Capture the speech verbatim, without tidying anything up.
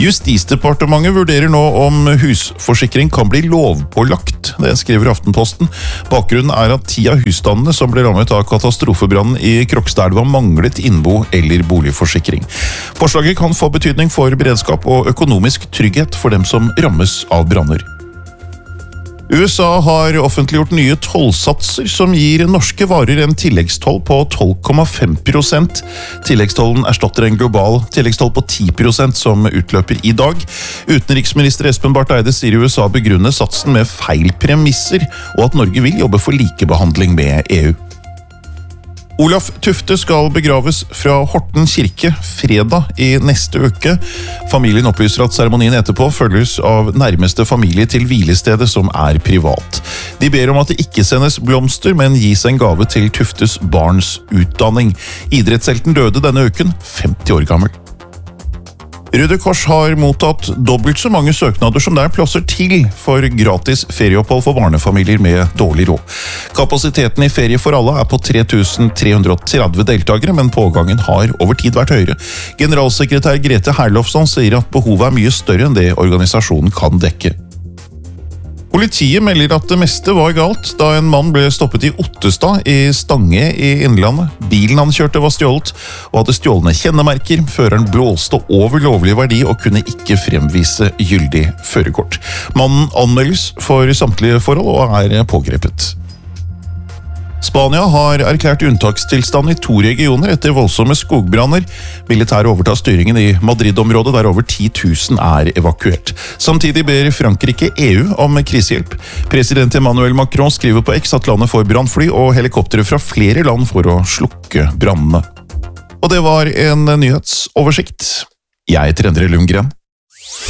Justisdepartementet vurderer nå om husforsikring kan bli lovpålagt. Det skriver Aftenposten. Bakgrunnen er at ti av husstandene som ble rammet av katastrofebrannen i Krokstadelva manglet innbo- eller boligforsikring. Forslaget kan få betydning for beredskap og økonomisk trygghet for dem som rammes av branner. U S A har offentliggjort nye tollsatser som gir norske varer en tilleggstoll på tolv komma fem prosent. Tilleggstollen erstatter en global tilleggstoll på ti prosent som utløper i dag. Utenriksminister Espen Barth Eide sier U S A begrunner satsen med feil premisser, og at Norge vil jobbe for likebehandling med E U. Olaf Tufte skal begraves fra Horten kirke fredag i neste uke. Familien opplyser at seremonien etterpå følges av nærmeste familie til hvilestedet som er privat. De ber om at det ikke sendes blomster, men gis en gave til Tuftes barns utdanning. Idrettshelten døde denne uken, femti år gammel. Røde Kors har mottatt dobbelt så mange søknader som det er plasser til for gratis ferieopphold for barnefamilier med dårlig råd. Kapasiteten i Ferie for alle er på tre tusen tre hundre og tretti deltakere, men pågangen har over tid vært høyere. Generalsekretær Grete Herlofsson sier at behovet er mye større enn det organisasjonen kan dekke. Politiet melder at det meste var galt da en mann ble stoppet i Ottestad i Stange i Innlandet. Bilen han kjørte var stjålet og hadde stjålne kjennemerker. Føreren blåste over lovlig verdi og kunne ikke fremvise gyldig førerkort. Mannen anmeldes for samtlige forhold og er pågrepet. Spania har erklært unntakstilstand i to regioner etter voldsomme skogbranner. Militæret overtar styringen i Madrid-området, der over ti tusen er evakuert. Samtidig ber Frankrike E U om krisehjelp. President Emmanuel Macron skriver på X at landet får brannfly og helikoptere fra flere land for å slukke brannene. Og det var en nyhetsoversikt. Jeg heter Endre Lundgren.